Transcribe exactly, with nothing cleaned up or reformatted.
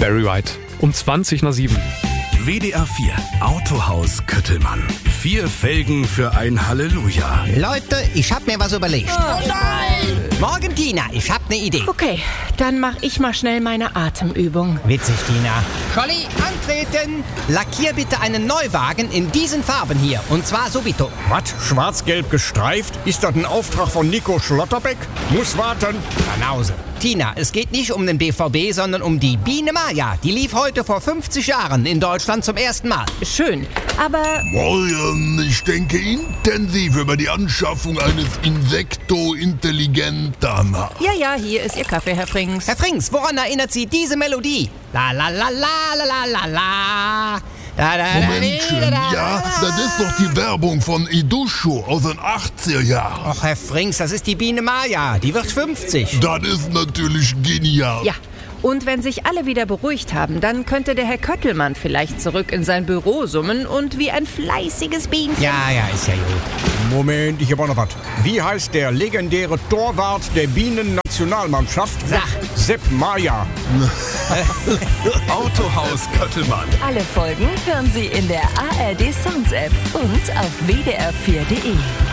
Barry White. Um zwanzig nach sieben. W D R vier Autohaus Köttelmann. Vier Felgen für ein Halleluja. Leute, ich hab mir was überlegt. Oh nein! Morgen, Tina, ich hab ne Idee. Okay, dann mach ich mal schnell meine Atemübung. Witzig, Tina. Scholli, antreten! Lackier bitte einen Neuwagen in diesen Farben hier. Und zwar subito. Was? Schwarz-gelb gestreift? Ist das ein Auftrag von Nico Schlotterbeck? Muss warten. Banause. Tina, es geht nicht um den B V B, sondern um die Biene Maya. Die lief heute vor fünfzig Jahren in Deutschland zum ersten Mal. Schön, aber... Morgen, ich denke intensiv über die Anschaffung eines Insekto Intelligenta nach. Ja, ja, hier ist Ihr Kaffee, Herr Frings. Herr Frings, woran erinnert Sie diese Melodie? La la la la la la la la. Da, da, Momentchen, da, da, ja, das ist doch die Werbung von Idusho aus den achtziger Jahren. Och, Herr Frings, das ist die Biene Maya. Die wird fünfzig. Das ist natürlich genial. Ja, und wenn sich alle wieder beruhigt haben, dann könnte der Herr Köttelmann vielleicht zurück in sein Büro summen und wie ein fleißiges Bienchen... Ja, ja, ist ja gut. Moment, ich hab auch noch was. Wie heißt der legendäre Torwart der Bienen-Nationalmannschaft? Sag. Sepp Maya. Autohaus Köttelmann. Alle Folgen hören Sie in der A R D Sounds App und auf w d r vier punkt d e.